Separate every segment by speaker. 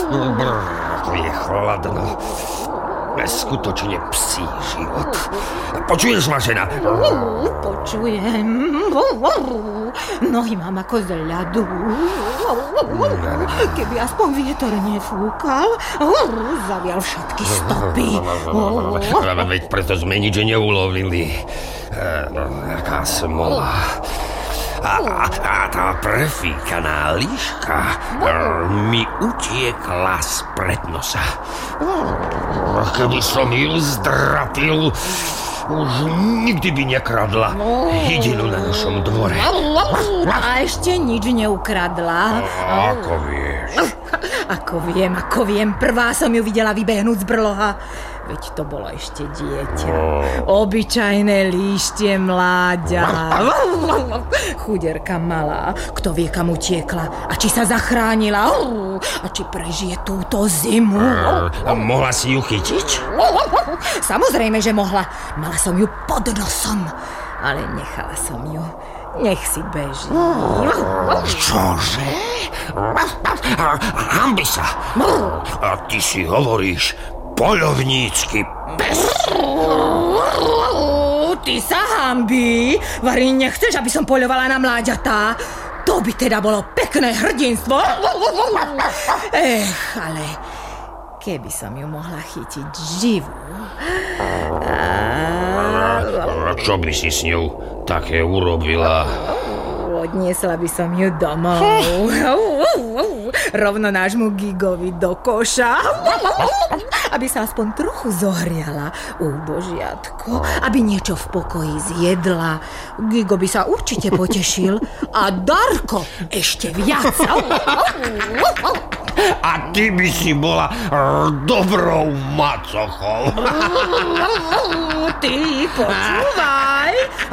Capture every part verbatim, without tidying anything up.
Speaker 1: Brr, je chladno. Skutočne psí život. Počuješ, Mašena?
Speaker 2: Počujem. Nohy mám ako z ľadu. Keby aspoň vietor nefúkal, zavial všetky stopy.
Speaker 1: Veď preto sme nič neulovili. Aká smola. A, a, a tá prefíkaná líška mi utiekla spred nosa. Keby som ju zdrapil, už nikdy by nekradla jedinu na našom dvore.
Speaker 2: A ešte nič neukradla.
Speaker 1: Ako vieš?
Speaker 2: Ako viem, ako viem. Prvá som ju videla vybehnúť z brloha. Veď to bolo ešte dieťa. Obyčajné líštie mláďa. Chuderka malá. Kto vie, kam utiekla. A či sa zachránila. A či prežije túto zimu.
Speaker 1: Mohla si ju chytiť?
Speaker 2: Samozrejme, že mohla. Mala som ju pod nosom. Ale nechala som ju. Nech si beží.
Speaker 1: Čože? Hanbi sa. A ty si hovoríš poľovnícky pes.
Speaker 2: Ty sa hanbí. Vari, nechceš, aby som poľovala na mláďatá? To by teda bolo pekné hrdinstvo. Ech, ale keby som ju mohla chytiť živú.
Speaker 1: A čo by si s ňou také urobila?
Speaker 2: Odniesla by som ju domov. Rovno nášmu Gigovi do koša. Aby sa aspoň trochu zohriala. Úbožiatko. Aby niečo v pokoji zjedla. Gigo by sa určite potešil. A Darko ešte viac.
Speaker 1: A ty by si bola dobrou macochou.
Speaker 2: Ty počúvaj.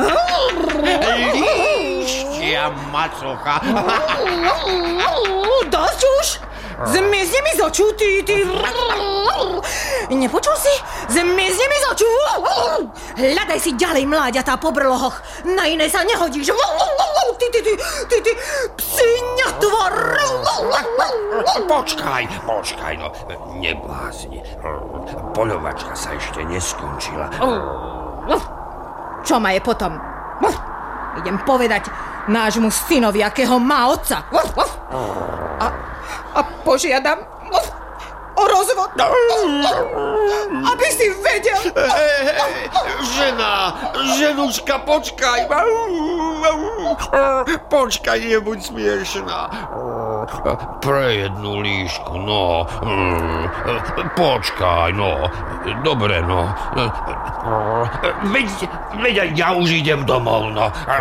Speaker 1: Líštia macocha.
Speaker 2: Dosť už? Zmizni mi z očú, ty, ty. Nepočul si? Zmizni mi z očú. Hľadaj si ďalej mláďatá po brlohoch. Na iné sa nehodíš. Ty, ty, ty, ty, ty, psi netvor.
Speaker 1: Počkaj, počkaj, no, neblázni. Poľovačka sa ešte neskončila.
Speaker 2: Čo ma je potom? Idem povedať nášmu synovi, akého má otca. A, a požiadam o rozvod. Aby si vedel.
Speaker 1: Hej, hej, žena, ženuška, počkaj. Počkaj, nebuď smiešná. Pre jednu líšku, no. Počkaj, no. Dobre, no. Veď, veď ja už idem domov, no.